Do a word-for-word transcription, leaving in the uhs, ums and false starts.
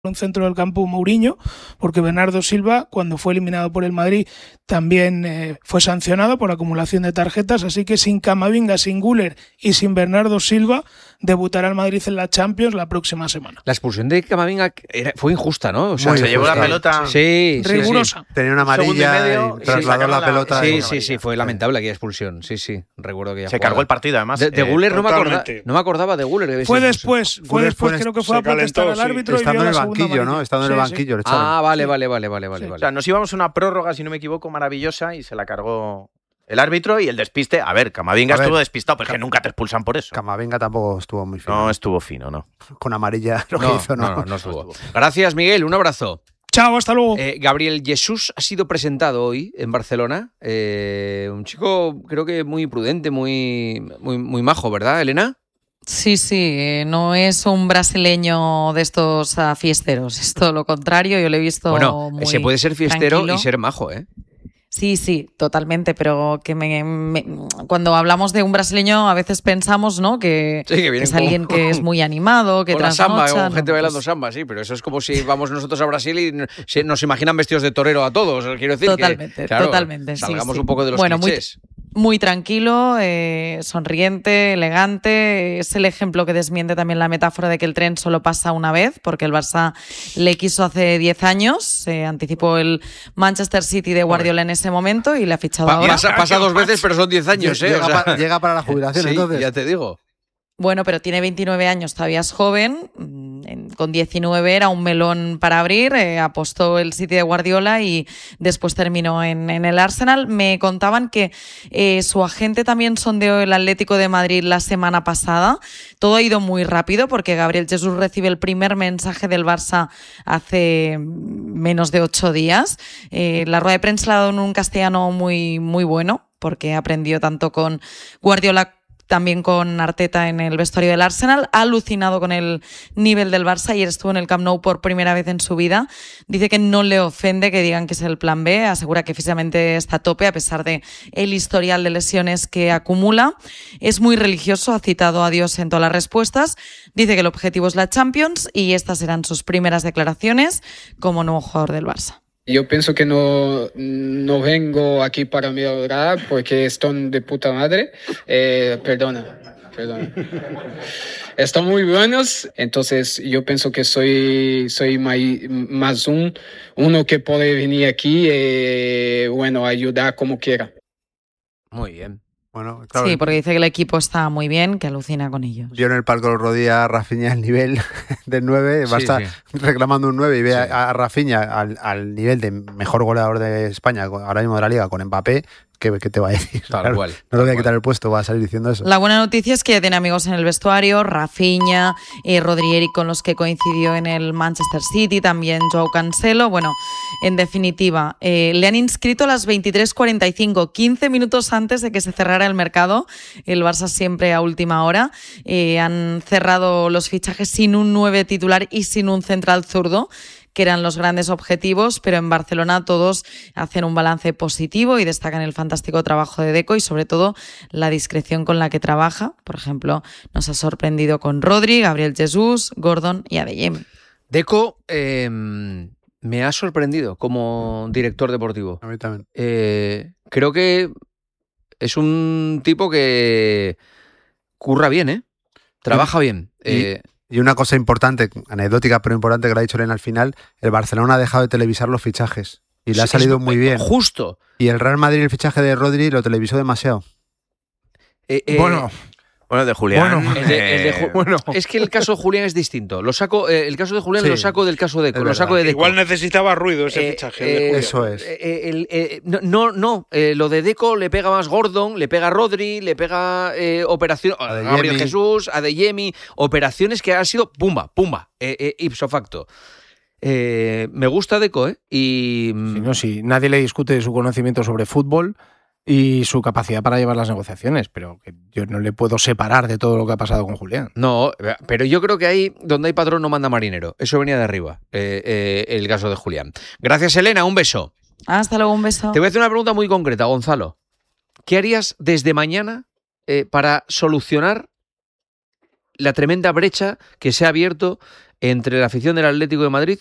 en centro del campo Mourinho, porque Bernardo Silva, cuando fue eliminado por el Madrid, también eh, fue sancionado por acumulación de tarjetas, así que sin Camavinga, sin Güler y sin Bernardo Silva, debutará el Madrid en la Champions la próxima semana. La expulsión de Camavinga era, fue injusta, ¿no? O sea, se llevó la pelota sí, rigurosa. Sí, sí. Tenía una amarilla y, medio, y trasladó la, la pelota. Sí, sí, sí, fue lamentable aquella expulsión. Sí, sí, recuerdo que se jugada. Cargó el partido, además. De, de eh, Güler no, no me acordaba de Güler. Fue después, fue después, creo que fue a protestar al árbitro sí. y Estando en el banquillo, ¿no? Estando en el banquillo. Sí. Ah, vale, vale, vale, vale, vale, sí. vale. O sea, nos íbamos a una prórroga, si no me equivoco, maravillosa y se la cargó el árbitro y el despiste. A ver, Camavinga a ver, estuvo despistado, pero es que nunca te expulsan por eso. Camavinga tampoco estuvo muy fino. No estuvo fino, ¿no? Con amarilla lo que no, hizo, ¿no? No, no, no estuvo. Gracias, Miguel. Un abrazo. Chao, hasta luego. Eh, Gabriel Jesús ha sido presentado hoy en Barcelona. Eh, un chico, creo que muy prudente, muy, muy, muy majo, ¿verdad, Elena? Sí, sí, no es un brasileño de estos uh, fiesteros, es todo lo contrario, yo lo he visto bueno, muy se puede ser fiestero tranquilo. Y ser majo, ¿eh? Sí, sí, totalmente, pero que me, me, cuando hablamos de un brasileño a veces pensamos, ¿no? Que, sí, que, que es alguien con, que es muy animado, que con la samba, con no, gente pues... bailando samba, sí, pero eso es como si vamos nosotros a Brasil y nos imaginan vestidos de torero a todos, quiero decir. Totalmente, que, claro, totalmente. Salgamos sí, un poco de los bueno, clichés. Muy... Muy tranquilo, eh, sonriente, elegante. Es el ejemplo que desmiente también la metáfora de que el tren solo pasa una vez, porque el Barça le quiso hace diez años. Se anticipó el Manchester City de Guardiola en ese momento y le ha fichado pa ahora. Pasa, pasa dos veces, pero son diez años, ¿eh? Llega, o sea... para, llega para la jubilación, sí, entonces. Ya te digo. Bueno, pero tiene veintinueve años, todavía es joven. Con diecinueve era un melón para abrir, eh, apostó el City de Guardiola y después terminó en, en el Arsenal. Me contaban que eh, su agente también sondeó el Atlético de Madrid la semana pasada. Todo ha ido muy rápido porque Gabriel Jesús recibe el primer mensaje del Barça hace menos de ocho días. Eh, la rueda de prensa la ha dado en un castellano muy, muy bueno porque aprendió tanto con Guardiola también con Arteta en el vestuario del Arsenal. Ha alucinado con el nivel del Barça. Ayer estuvo en el Camp Nou por primera vez en su vida. Dice que no le ofende que digan que es el plan B. Asegura que físicamente está a tope a pesar de el historial de lesiones que acumula. Es muy religioso, ha citado a Dios en todas las respuestas. Dice que el objetivo es la Champions y estas serán sus primeras declaraciones como nuevo jugador del Barça. Yo pienso que no, no vengo aquí para mejorar porque están de puta madre. Eh, perdona, perdona. Están muy buenos, entonces yo pienso que soy, soy más un, uno que puede venir aquí y bueno, ayudar como quiera. Muy bien. Bueno, claro, sí, porque dice que el equipo está muy bien, que alucina con ellos. Vio en el palco los rodillas a Rafinha el nivel del nueve, va sí, a estar sí. reclamando un nueve y ve sí. a, a Rafinha al, al nivel de mejor goleador de España, ahora mismo de la Liga, con Mbappé. ¿Qué, ¿Qué te va a decir? Tal claro, cual, no tal le voy a cual. quitar el puesto, va a salir diciendo eso. La buena noticia es que ya tiene amigos en el vestuario, Rafinha, eh, Rodrieri con los que coincidió en el Manchester City, también Joao Cancelo. Bueno, en definitiva, eh, le han inscrito a las veintitrés cuarenta y cinco, quince minutos antes de que se cerrara el mercado. El Barça siempre a última hora. Eh, han cerrado los fichajes sin un nueve titular y sin un central zurdo, que eran los grandes objetivos, pero en Barcelona todos hacen un balance positivo y destacan el fantástico trabajo de Deco y sobre todo la discreción con la que trabaja. Por ejemplo, nos ha sorprendido con Rodri, Gabriel Jesús, Gordon y Adeyemi. Deco eh, me ha sorprendido como director deportivo. A mí también. Eh, creo que es un tipo que curra bien, ¿eh? Trabaja bien. Eh, Y una cosa importante, anecdótica pero importante que le ha dicho Elena al final, el Barcelona ha dejado de televisar los fichajes y le ha salido es, muy bien. Justo. Y el Real Madrid el fichaje de Rodri lo televisó demasiado. Eh, eh, bueno, bueno, de Julián. Bueno, el de, el de Ju bueno. Es que el caso de Julián es distinto. Lo saco, eh, el caso de Julián sí, lo saco del caso de Deco. Lo saco de Deco. Igual necesitaba ruido ese eh, fichaje. Eh, Eso es. Eh, el, eh, no, no. Eh, lo de Deco le pega más Gordon, le pega Rodri, le pega eh, operación a Gabriel Jesús, Adeyemi, operaciones que han sido pumba, pumba, eh, eh, ipso facto. Eh, me gusta Deco, ¿eh? Y sí, no, sí, nadie le discute su conocimiento sobre fútbol y su capacidad para llevar las negociaciones, pero que yo no le puedo separar de todo lo que ha pasado con Julián. No, pero yo creo que ahí donde hay patrón no manda marinero. Eso venía de arriba, eh, eh, el caso de Julián. Gracias, Elena, un beso. Hasta luego, un beso. Te voy a hacer una pregunta muy concreta, Gonzalo. ¿Qué harías desde mañana eh, para solucionar la tremenda brecha que se ha abierto entre la afición del Atlético de Madrid